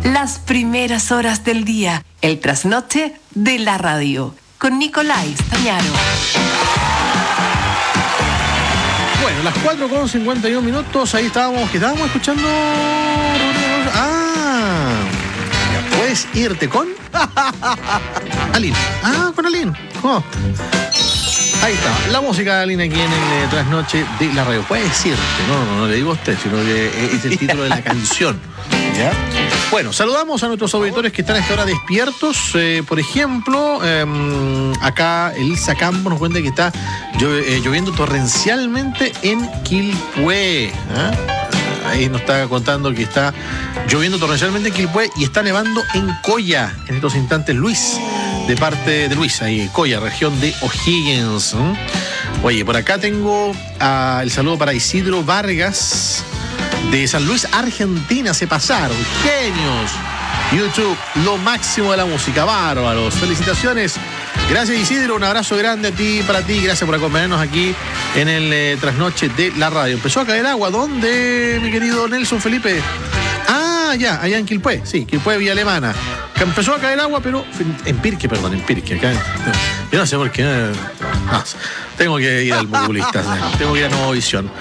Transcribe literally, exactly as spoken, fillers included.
Las primeras horas del día, el trasnoche de la radio, con Nicolai Stañaro. Bueno, las cuatro con cincuenta y uno minutos, ahí estábamos, que estábamos escuchando... Ah, ya puedes irte con... Aline. Ah, con Aline. Oh. Ahí está, la música de Aline aquí en el eh, trasnoche de la radio. Puedes irte, no, no, no le digo a usted, sino que es el título de la canción. ¿Ya? Bueno, saludamos a nuestros auditores que están a esta hora despiertos. Eh, por ejemplo, eh, acá Elisa Campo nos cuenta que está llo- eh, lloviendo torrencialmente en Quilpué. ¿eh? Ahí nos está contando que está lloviendo torrencialmente en Quilpué y está nevando en Coya en estos instantes. Luis, de parte de Luis, ahí Coya, región de O'Higgins. ¿eh? Oye, por acá tengo uh, el saludo para Isidro Vargas, de San Luis, Argentina. Se pasaron, genios. YouTube, lo máximo de la música, bárbaros. Felicitaciones. Gracias, Isidro, un abrazo grande a ti, para ti. Gracias por acompañarnos aquí en el eh, trasnoche de la radio. Empezó a caer agua. ¿Dónde, mi querido Nelson Felipe? Ah, ya, allá en Quilpué, sí, Quilpué, Villa Alemana. Que empezó a caer agua, pero en Pirque, perdón, en Pirque. Acá, yo no sé por qué. No, tengo que ir al populista, tengo que ir a Nueva Visión.